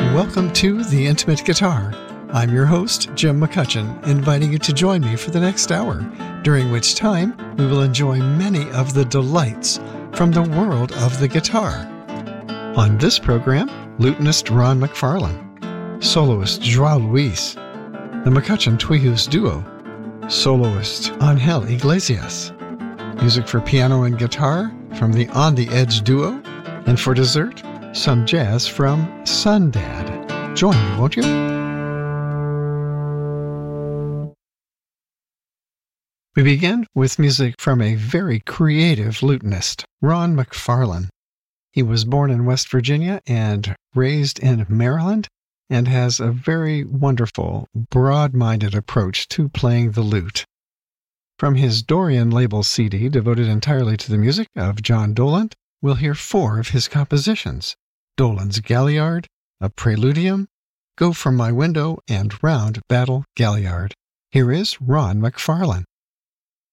Welcome to The Intimate Guitar. I'm your host, Jim McCutcheon, inviting you to join me for the next hour, during which time we will enjoy many of the delights from the world of the guitar. On this program, lutenist Ron McFarlane, soloist Joao Luis, the McCutcheon Twihus Duo, soloist Angel Iglesias, music for piano and guitar from the On the Edge Duo, and for dessert, some jazz from Sundad. Join me, won't you? We begin with music from a very creative lutenist, Ron McFarlane. He was born in West Virginia and raised in Maryland, and has a very wonderful, broad-minded approach to playing the lute. From his Dorian label CD, devoted entirely to the music of John Dolan, we'll hear 4 of his compositions: Dolan's Galliard, A Preludium, Go From My Window, and Round Battle Galliard. Here is Ron McFarlane.